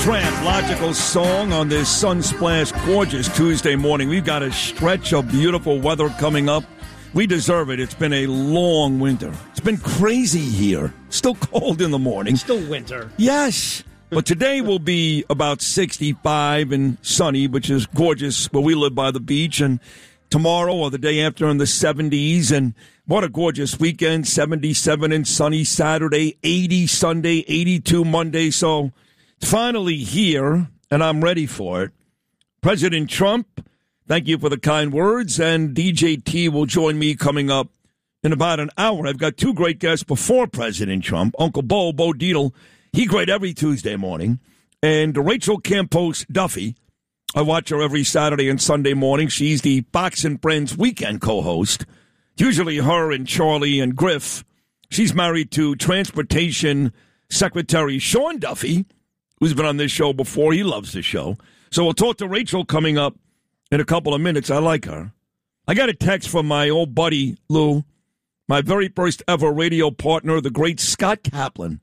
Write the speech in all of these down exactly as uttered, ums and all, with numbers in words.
Tramp, Logical Song on this sun-splashed, gorgeous Tuesday morning. We've got a stretch of beautiful weather coming up. We deserve it. It's been a long winter. It's been crazy here. Still cold in the morning. Still winter. Yes. But today will be about sixty-five and sunny, which is gorgeous where we live by the beach. And tomorrow or the day after in the seventies. And what a gorgeous weekend. seventy-seven and sunny Saturday, eighty Sunday, eighty-two Monday. So finally here, and I'm ready for it. President Trump, thank you for the kind words, and D J T will join me coming up in about an hour. I've got two great guests before President Trump. Uncle Bo, Bo Dietl, he great every Tuesday morning, and Rachel Campos Duffy. I watch her every Saturday and Sunday morning. She's the Fox and Friends weekend co-host. Usually her and Charlie and Griff. She's married to Transportation Secretary Sean Duffy, who's been on this show before. He loves the show. So we'll talk to Rachel coming up in a couple of minutes. I like her. I got a text from my old buddy, Lou, my very first ever radio partner, the great Scott Kaplan.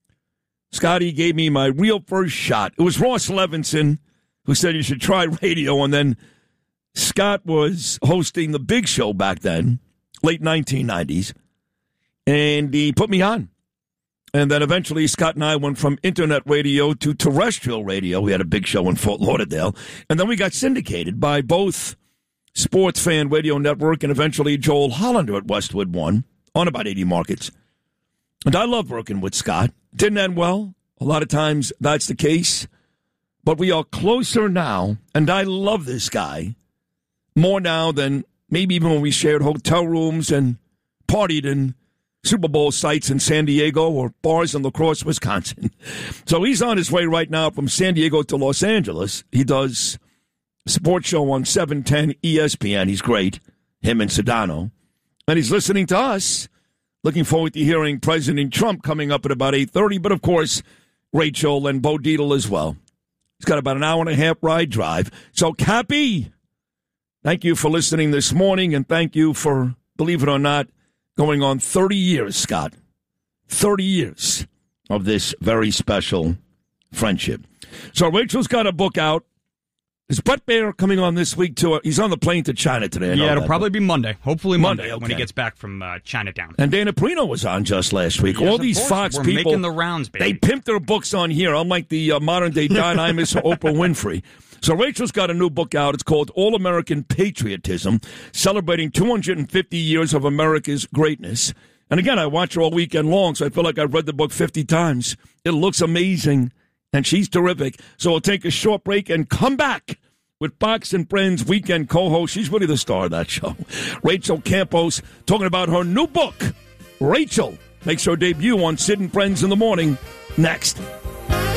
Scotty gave me my real first shot. It was Ross Levinson who said you should try radio, and then Scott was hosting the Big Show back then, late nineteen nineties, and he put me on. And then eventually Scott and I went from internet radio to terrestrial radio. We had a big show in Fort Lauderdale. And then we got syndicated by both Sports Fan Radio Network and eventually Joel Hollander at Westwood One on about eighty markets. And I love working with Scott. Didn't end well. A lot of times that's the case. But we are closer now, and I love this guy more now than maybe even when we shared hotel rooms and partied in Super Bowl sites in San Diego or bars in La Crosse, Wisconsin. So he's on his way right now from San Diego to Los Angeles. He does a sports show on seven ten E S P N. He's great, him and Sedano. And he's listening to us. Looking forward to hearing President Trump coming up at about eight thirty. But, of course, Rachel and Bo Dietl as well. He's got about an hour and a half ride drive. So, Cappy, thank you for listening this morning. And thank you for, believe it or not, going on thirty years, Scott. thirty years of this very special friendship. So Rachel's got a book out. Is Brett Baer coming on this week, too? He's on the plane to China today. I know yeah, it'll that, probably be Monday. Hopefully Monday, Monday okay. when he gets back from uh, Chinatown. And Dana Perino was on just last week. Yes, All these course. Fox We're people, making the rounds, baby. They pimp their books on here, unlike the uh, modern-day Don Imus or Oprah Winfrey. So Rachel's got a new book out. It's called All-American Patriotism, celebrating two hundred fifty years of America's greatness. And again, I watch her all weekend long, so I feel like I've read the book fifty times. It looks amazing, and she's terrific. So we'll take a short break and come back with Fox and Friends weekend co-host. She's really the star of that show. Rachel Campos talking about her new book. Rachel makes her debut on Sid and Friends in the Morning next.